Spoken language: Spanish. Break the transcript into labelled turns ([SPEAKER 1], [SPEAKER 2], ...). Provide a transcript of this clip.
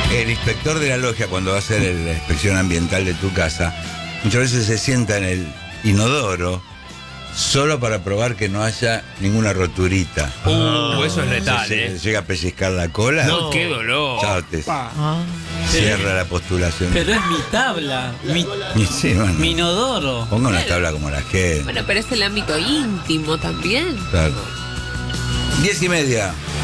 [SPEAKER 1] El inspector de la logia, cuando va a hacer la inspección ambiental de tu casa, muchas veces se sienta en el inodoro solo para probar que no haya ninguna roturita.
[SPEAKER 2] Eso es letal,
[SPEAKER 1] Se llega a pellizcar la cola.
[SPEAKER 2] No, qué dolor.
[SPEAKER 1] Chao, te cierra la postulación.
[SPEAKER 3] Pero es mi tabla,
[SPEAKER 1] Y sí, bueno,
[SPEAKER 3] mi inodoro.
[SPEAKER 1] ponga una tabla como la gente.
[SPEAKER 4] Bueno, pero es el ámbito íntimo también.
[SPEAKER 1] Claro. 10:30.